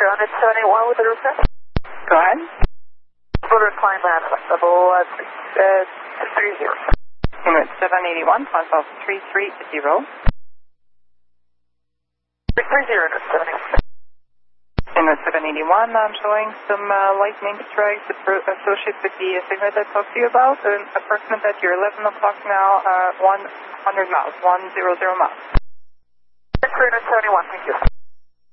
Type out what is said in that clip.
grounded 781 with the request. Go ahead. Border climb land level 330. Unit 781, climb level 330. 330, Unit 781, I'm showing some lightning strikes associated with the signal I talked to you about, an approximate at your 11 o'clock now, 100 miles, 100 miles. 371, thank you.